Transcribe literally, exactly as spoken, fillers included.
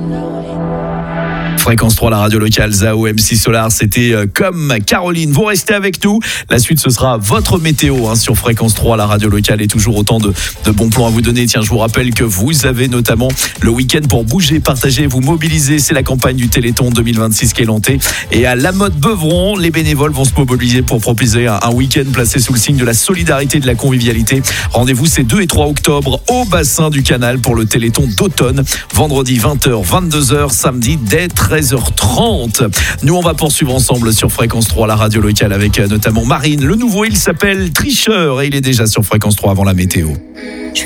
Fréquence trois, la radio locale, Zao, M C Solar, c'était euh, comme Caroline. Vous restez avec nous. La suite, ce sera votre météo hein, sur Fréquence trois, la radio locale, et toujours autant de, de bons plans à vous donner. Tiens, je vous rappelle que vous avez notamment le week-end pour bouger, partager, vous mobiliser. C'est la campagne du Téléthon deux mille vingt-six qui est lancée. Et à La Motte Beuvron, les bénévoles vont se mobiliser pour proposer un, un week-end placé sous le signe de la solidarité et de la convivialité. Rendez-vous ces deux et trois octobre au bassin du Canal pour le Téléthon d'automne. Vendredi vingt heures, vingt-deux heures, samedi dès treize heures trente. Nous, on va poursuivre ensemble sur Fréquence trois, la radio locale, avec notamment Marine. Le nouveau, il s'appelle Tricheur et il est déjà sur Fréquence trois avant la météo. Je